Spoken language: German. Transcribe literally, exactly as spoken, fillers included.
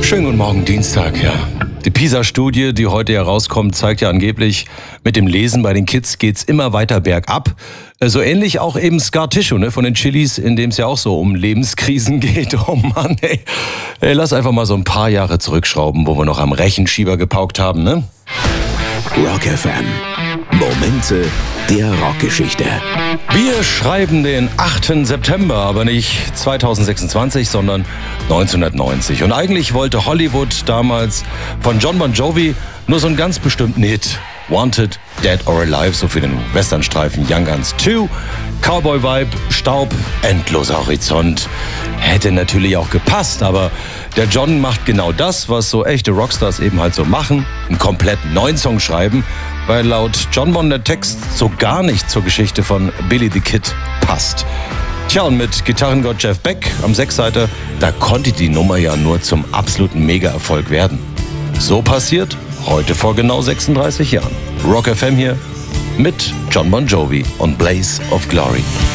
Schönen guten Morgen, Dienstag, ja. Die PISA-Studie, die heute herauskommt, zeigt ja angeblich, mit dem Lesen bei den Kids geht's immer weiter bergab. So ähnlich auch eben Scar Tissue, ne, von den Chillis, in dem es ja auch so um Lebenskrisen geht. Oh Mann, ey. ey. Lass einfach mal so ein paar Jahre zurückschrauben, wo wir noch am Rechenschieber gepaukt haben, ne? Rock F M. Momente der Rockgeschichte. Wir schreiben den achten September, aber nicht zweitausendsechsundzwanzig, sondern neunzehnhundertneunzig. Und eigentlich wollte Hollywood damals von Jon Bon Jovi nur so einen ganz bestimmten Hit. Wanted, Dead or Alive, so für den Westernstreifen Young Guns zwei. Cowboy-Vibe, Staub, endloser Horizont. Hätte natürlich auch gepasst, aber der John macht genau das, was so echte Rockstars eben halt so machen. Einen komplett neuen Song schreiben, weil laut John Bon der Text so gar nicht zur Geschichte von Billy the Kid passt. Tja, und mit Gitarrengott Jeff Beck am Sechsseiter, da konnte die Nummer ja nur zum absoluten Mega-Erfolg werden. So passiert heute vor genau sechsunddreißig Jahren. Rock F M hier mit Jon Bon Jovi und Blaze of Glory.